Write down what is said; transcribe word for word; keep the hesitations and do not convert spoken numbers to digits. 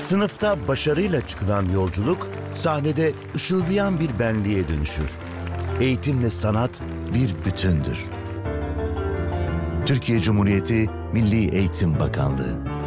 Sınıfta başarıyla çıkılan yolculuk, sahnede ışıldayan bir benliğe dönüşür. Eğitimle sanat bir bütündür. Türkiye Cumhuriyeti Milli Eğitim Bakanlığı